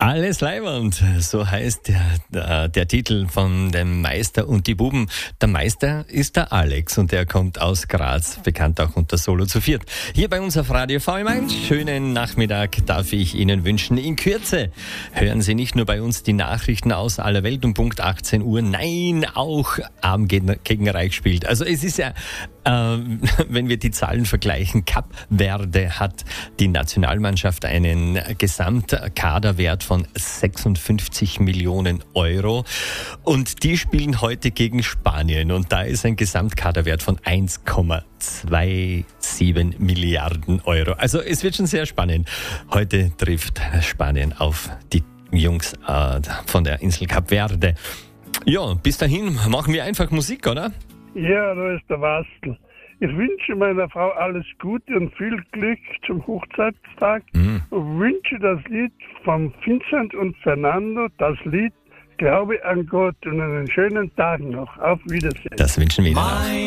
Alles leibernd, so heißt der Titel von dem Meister und die Buben. Der Meister ist der Alex und der kommt aus Graz, bekannt auch unter Solo zu viert. Hier bei uns auf Radio VM1, schönen Nachmittag darf ich Ihnen wünschen. In Kürze hören Sie nicht nur bei uns die Nachrichten aus aller Welt um Punkt 18 Uhr, nein, auch Arm gegen Reich spielt. Also es ist ja, wenn wir die Zahlen vergleichen, Kap Verde hat die Nationalmannschaft einen Gesamtkaderwert von 56 Millionen Euro und die spielen heute gegen Spanien und da ist ein Gesamtkaderwert von 1,27 Milliarden Euro. Also es wird schon sehr spannend. Heute trifft Spanien auf die Jungs von der Insel Kap Verde. Ja, bis dahin machen wir einfach Musik, oder? Ja, da ist der Wastel. Ich wünsche meiner Frau alles Gute und viel Glück zum Hochzeitstag und wünsche das Lied von Vincent und Fernando, das Lied Glaube an Gott und einen schönen Tag noch. Auf Wiedersehen. Das wünschen wir Ihnen auch.